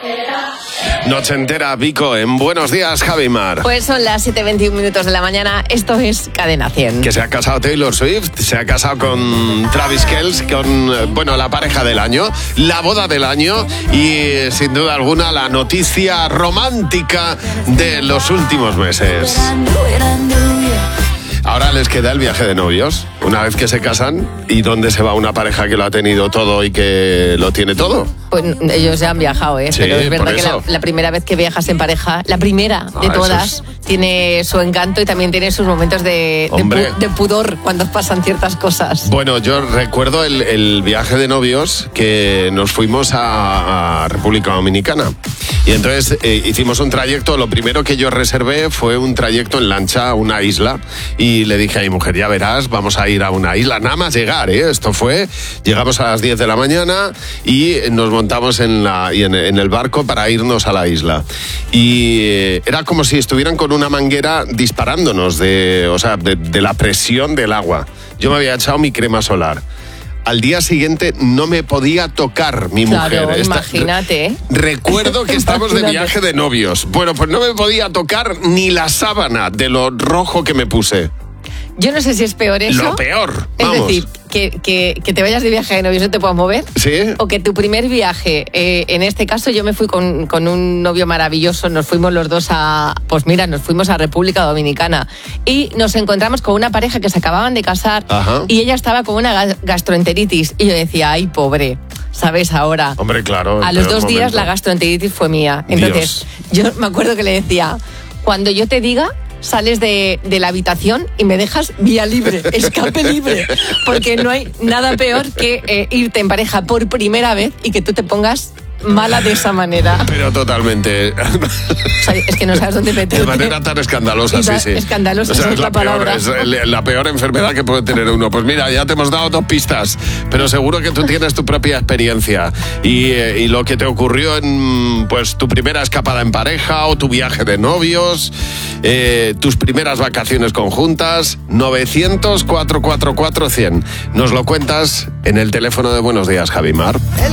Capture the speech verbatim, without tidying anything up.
Noche entera, Vico, en Buenos Días, Javimar. Pues son las siete veintiún minutos de la mañana. Esto es Cadena cien. Que se ha casado Taylor Swift, se ha casado con Travis Kelce, con, bueno, la pareja del año, la boda del año y, sin duda alguna, la noticia romántica de los últimos meses. Ahora les queda el viaje de novios, una vez que se casan. ¿Y dónde se va una pareja que lo ha tenido todo y que lo tiene todo? Pues ellos ya han viajado, ¿eh? Sí, pero es verdad que la, la primera vez que viajas en pareja, la primera de ah, todas, es... tiene su encanto y también tiene sus momentos de, de, pu- de pudor cuando pasan ciertas cosas. Bueno, yo recuerdo el, el viaje de novios que nos fuimos a, a República Dominicana. Y entonces eh, hicimos un trayecto. Lo primero que yo reservé fue un trayecto en lancha a una isla. Y le dije a mi mujer, ya verás, vamos a ir a una isla. Nada más llegar, ¿eh? Esto fue, llegamos a las diez de la mañana y nos montamos en, la, en, en el barco para irnos a la isla. Y eh, era como si estuvieran con una manguera disparándonos de, o sea, de, de la presión del agua. Yo me había echado mi crema solar. Al día siguiente no me podía tocar mi claro, mujer. Claro, imagínate. ¿eh? Recuerdo que estamos de viaje de novios. Bueno, pues no me podía tocar ni la sábana de lo rojo que me puse. Yo no sé si es peor eso. Lo peor, vamos. Es decir, que, que, que te vayas de viaje de novios y no te puedas mover. Sí. O que tu primer viaje, eh, en este caso yo me fui con, con un novio maravilloso, nos fuimos los dos a, pues mira, nos fuimos a República Dominicana y nos encontramos con una pareja que se acababan de casar. Ajá. Y ella estaba con una gastroenteritis y yo decía, ay, pobre. ¿Sabes ahora? Hombre, claro. A los dos días la gastroenteritis fue mía. Entonces, Dios. Yo me acuerdo que le decía, cuando yo te diga, sales de, de la habitación y me dejas vía libre, escape libre, porque no hay nada peor que eh, irte en pareja por primera vez y que tú te pongas mala de esa manera. Pero totalmente. O sea, es que no sabes dónde meterte. De manera tan escandalosa, sí, sí. Escandalosa, o sea, esa es, es la, la palabra. Peor, es la peor enfermedad que puede tener uno. Pues mira, ya te hemos dado dos pistas, pero seguro que tú tienes tu propia experiencia. Y, y lo que te ocurrió en pues tu primera escapada en pareja o tu viaje de novios, eh, tus primeras vacaciones conjuntas, novecientos, cuatrocientos cuarenta y cuatro, cien. Nos lo cuentas en el teléfono de Buenos Días, Javimar.